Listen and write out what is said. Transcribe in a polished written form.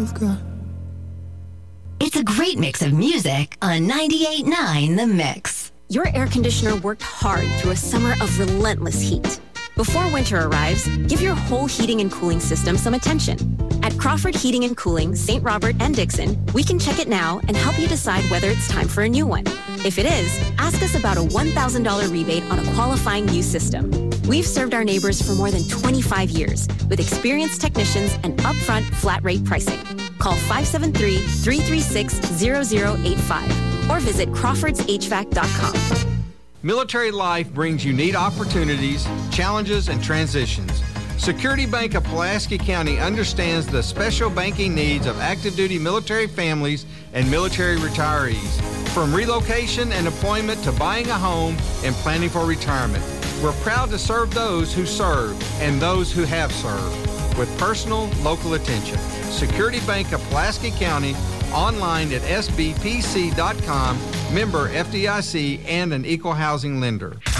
I've got. It's a great mix of music on 98.9 The Mix. Your air conditioner worked hard through a summer of relentless heat. Before winter arrives, give your whole heating and cooling system some attention. At Crawford Heating and Cooling, St. Robert and Dixon, we can check it now and help you decide whether it's time for a new one. If it is, ask us about a $1,000 rebate on a qualifying new system. We've served our neighbors for more than 25 years with experienced technicians and upfront flat rate pricing. Call 573-336-0085 or visit crawfordshvac.com. Military life brings unique opportunities, challenges, and transitions. Security Bank of Pulaski County understands the special banking needs of active duty military families and military retirees. From relocation and employment to buying a home and planning for retirement, we're proud to serve those who serve and those who have served with personal, local attention. Security Bank of Pulaski County, online at sbpc.com, member FDIC, and an equal housing lender.